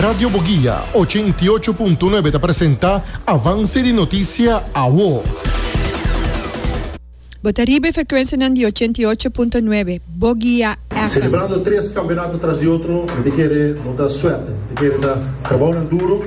Radio Boguía 88.9 te presenta Avance de Noticia AWO. Botaribe frequência de 88.9 Boguía FM. Celebrando 3 campeonatos atrás de outro, de querer não dar suerte, de querer dar trabalho duro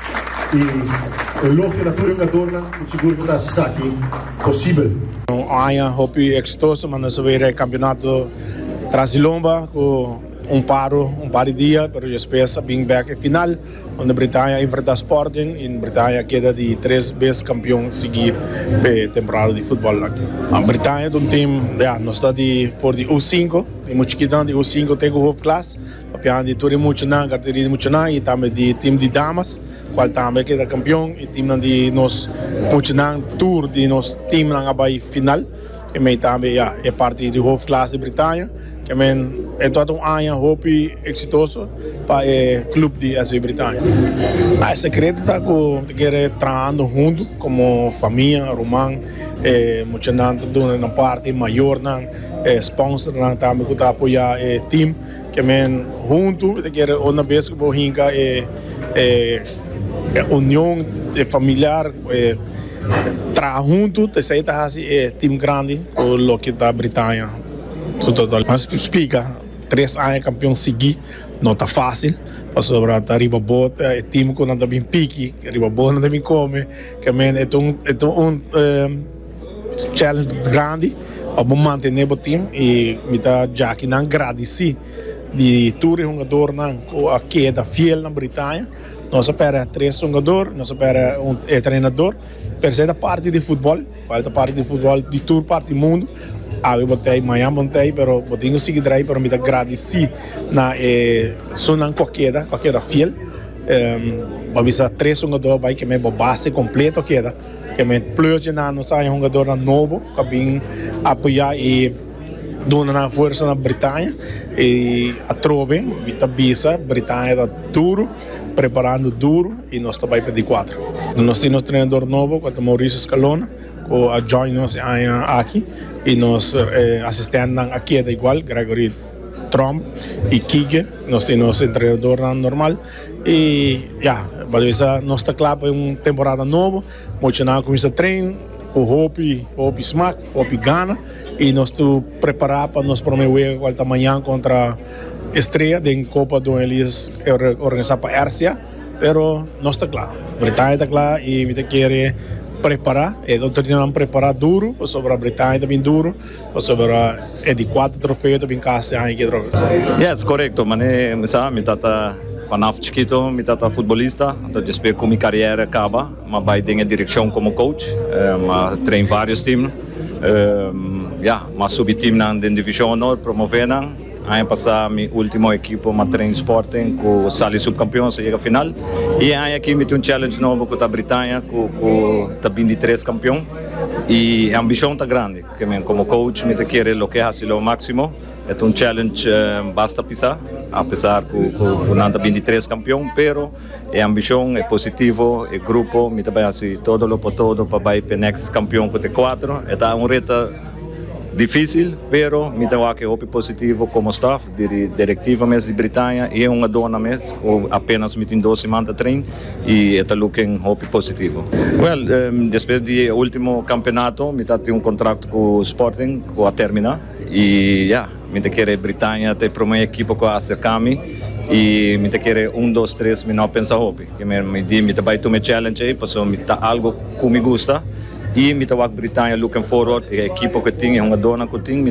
e o logo que a turma torna, o seguro que está aqui possível. Amanhã, hope exitoso, mas nós vamos ver o campeonato Trasilomba com um par de dias, mas eu espero vir back final, onde a Britânia enfrenta Sporting e a Britânia queda de 3 vezes campeão seguir a temporada de futebol aqui. A Britânia é um time, nós estamos for de U5, temos que dar de U5 tem o half class, a de tudo muito não, carteirinha muito não, e também de time de damas, qual também queda campeão, e time de nós muito não, tour de nós time não vai final, que também é parte do half class de Britânia. É todo um ano hope exitoso para o clube de SV Britânia. O segredo está que querer trabalhando junto como família, romã, muito na parte maior, sponsor também que está apoiar o time, que junto querer uma vez que vou rinca união familiar, trabalhar junto, te sei que é time grande com o que está Britânia. Mas explica, 3 anos campeão seguir, não está fácil. Passou para a riba bota, é time que não está bem pique, a riba bota não está bem come, que é um challenge grande para manter o time e me está já que não agradecer de todo jogador a queda fiel na Britânia. Nós esperamos 3 jogadores, nós esperamos treinador, percebe a parte de futebol, qual é a parte de futebol de toda parte do mundo. Eu botei amanhã, pero tenho que seguir daí para me agradecer na sonan qualquer fiel. Para visar 3 jogadores vai que me base completa queda, que me plus na não sai jogador novo, que vem apoiar e dona na força na Britânia e a trove, vita bisa, Britânia está duro, preparando duro e nós também para 4. Nós temos um treinador novo, que é Maurício Scalona, que a join nós aqui e nós assistentes aqui é igual, Gregory Trump e Kike, nós temos um treinador normal e nós está claro para uma temporada nova, muito na começa a treinar com Hope Smack, Hope Ghana e nós estamos preparados para nós promover qual amanhã contra Estreia da Copa do Elias organizada para Ércia, pero nós está claro, Britânia está claro e me quer preparar, e outro dia não preparar duro, sobre a Britânia também duro, sobre de 4 troféus também casa aí que droga. Yes, correto, mas me tata vanaf chiquito, me tata futebolista, então espero que minha carreira acaba, mas vai ter direção como coach, mas treino vários times, mas subi time na divisão honor, promovendo. Ano passado, meu último equipo, uma treino Sporting, com o Sali subcampeão, chega à final. E ano aqui, me tem um challenge novo com a Britânia, com a 23 campeão. E a ambição está grande, que como coach, me quer o que é o máximo. É um challenge basta pisar, apesar que o Nanda 23 campeão, pero a ambição é positivo, é grupo, me também assim todo lo por todo para ir para o next campeão com T4. É um reto difícil, pero me tenho que hope positivo como staff, diretiva mesmo de Britânia e uma dona mesmo, apenas me tem 2 semanas de treino e está looking hope positivo. Well, depois do último campeonato, me tem um contrato com o Sporting, com a terminar e me quer Britânia ter para uma equipe com a acercar-me e me quer 1, 2, 3, me não pensa hope, que me diz me vai tomar challenge aí, porque me tá algo que me gusta. E me tawag Britânia looking forward, a equipo que tinha, uma dona que tinha.